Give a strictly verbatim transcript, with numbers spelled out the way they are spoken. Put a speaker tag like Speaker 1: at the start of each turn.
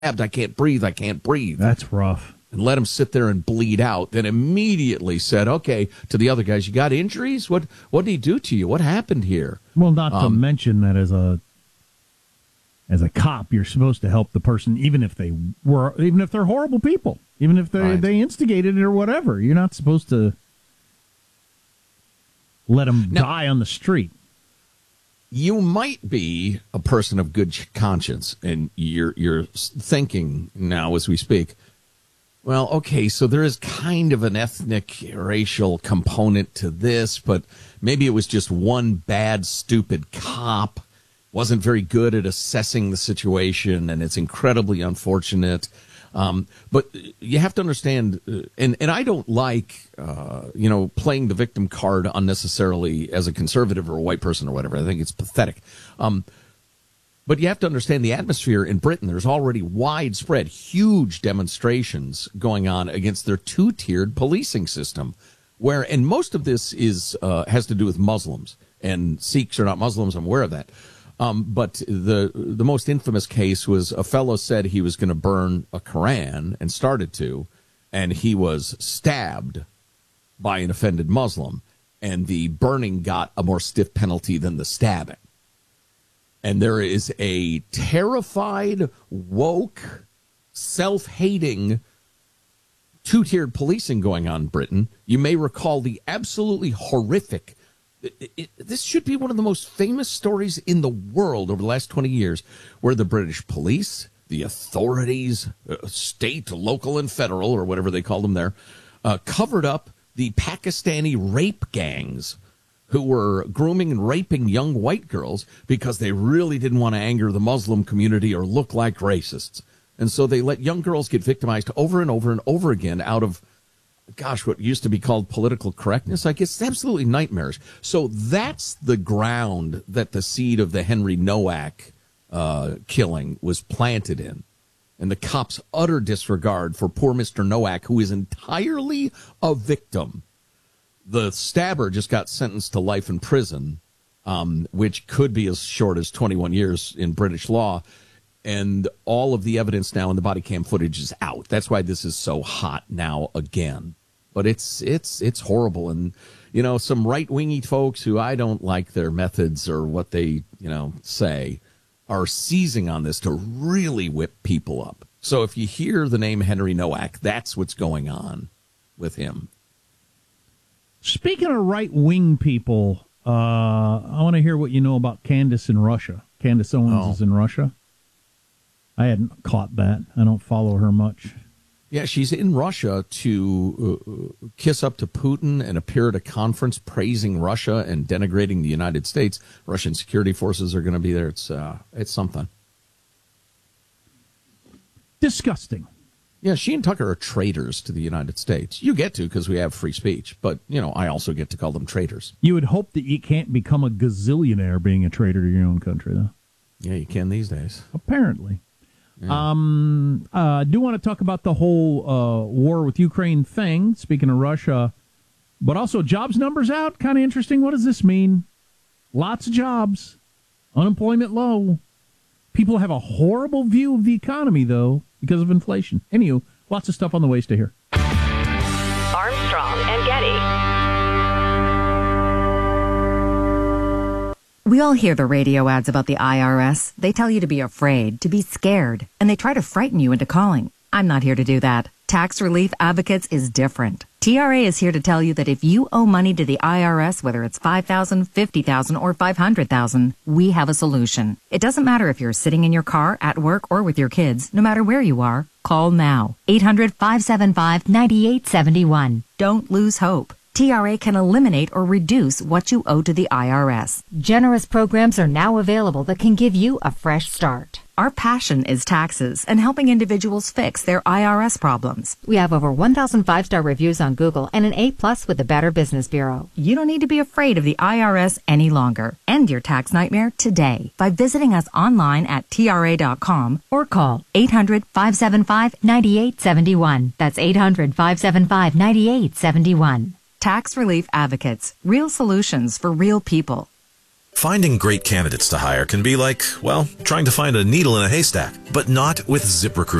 Speaker 1: I can't breathe, I can't breathe.
Speaker 2: That's rough.
Speaker 1: And let him sit there and bleed out. Then immediately said, okay, to the other guys, you got injuries? What what did he do to you? What happened here?
Speaker 2: Well, not
Speaker 1: um,
Speaker 2: to mention that as a as a cop, you're supposed to help the person, even if they were, even if they're horrible people, even if they
Speaker 1: right.
Speaker 2: they instigated it or whatever. You're not supposed to let them now, die on the street.
Speaker 1: You might be a person of good conscience, and you're you're thinking now as we speak, well, okay, so there is kind of an ethnic, racial component to this, but maybe it was just one bad, stupid cop, wasn't very good at assessing the situation, and it's incredibly unfortunate. Um, but you have to understand, uh, and, and I don't like, uh, you know, playing the victim card unnecessarily as a conservative or a white person or whatever. I think it's pathetic. Um, but you have to understand the atmosphere in Britain. There's already widespread, huge demonstrations going on against their two-tiered policing system, where, and most of this is uh, has to do with Muslims, and Sikhs are not Muslims. I'm aware of that. Um, but the the most infamous case was a fellow said he was going to burn a Quran and started to, and he was stabbed by an offended Muslim, and the burning got a more stiff penalty than the stabbing. And there is a terrified, woke, self-hating, two-tiered policing going on in Britain. You may recall the absolutely horrific It, it, this should be one of the most famous stories in the world over the last twenty years, where the British police, the authorities, uh, state, local, and federal, or whatever they called them there, uh, covered up the Pakistani rape gangs who were grooming and raping young white girls because they really didn't want to anger the Muslim community or look like racists. And so they let young girls get victimized over and over and over again out of, gosh, what used to be called political correctness. I guess it's absolutely nightmarish. So that's the ground that the seed of the Henry Nowak uh, killing was planted in. And the cops' utter disregard for poor Mister Nowak, who is entirely a victim. The stabber just got sentenced to life in prison, um, which could be as short as twenty-one years in British law. And all of the evidence now in the body cam footage is out. That's why this is so hot now again. But it's it's it's horrible. And, you know, some right-wingy folks who I don't like their methods or what they, you know, say are seizing on this to really whip people up. So if you hear the name Henry Nowak, that's what's going on with him.
Speaker 2: Speaking of right-wing people, uh, I want to hear what you know about Candace in Russia. Candace Owens
Speaker 1: oh.
Speaker 2: is in Russia. I hadn't caught that. I don't follow her much.
Speaker 1: Yeah, she's in Russia to uh, kiss up to Putin and appear at a conference praising Russia and denigrating the United States. Russian security forces are going to be there. It's uh, it's something.
Speaker 2: Disgusting.
Speaker 1: Yeah, she and Tucker are traitors to the United States. You get to because we have free speech, but, you know, I also get to call them traitors.
Speaker 2: You would hope that you can't become a gazillionaire being a traitor to your own country, though.
Speaker 1: Yeah, you can these days.
Speaker 2: Apparently.
Speaker 1: Yeah.
Speaker 2: Um, I uh, do want to talk about the whole uh, war with Ukraine thing, speaking of Russia, but also jobs numbers out. Kind of interesting. What does this mean? Lots of jobs. Unemployment low. People have a horrible view of the economy, though, because of inflation. Anywho, lots of stuff on the way. Stay here.
Speaker 3: Armstrong and Getty.
Speaker 4: We all hear the radio ads about the I R S. They tell you to be afraid, to be scared, and they try to frighten you into calling. I'm not here to do that. Tax Relief Advocates is different. T R A is here to tell you that if you owe money to the I R S, whether it's five thousand dollars, fifty thousand dollars, or five hundred thousand dollars, we have a solution. It doesn't matter if you're sitting in your car, at work, or with your kids. No matter where you are, call now. eight hundred, five seven five, nine eight seven one. Don't lose hope. T R A can eliminate or reduce what you owe to the I R S.
Speaker 5: Generous programs are now available that can give you a fresh start.
Speaker 4: Our passion is taxes and helping individuals fix their I R S problems.
Speaker 5: We have over one thousand five-star reviews on Google and an A-plus with the Better Business Bureau.
Speaker 4: You don't need to be afraid of the I R S any longer. End your tax nightmare today by visiting us online at T R A dot com or call eight hundred, five seven five, nine eight seven one. That's eight hundred, five seven five, nine eight seven one. Tax Relief Advocates. Real solutions for real people.
Speaker 6: Finding great candidates to hire can be like, well, trying to find a needle in a haystack, but not with ZipRecruiter.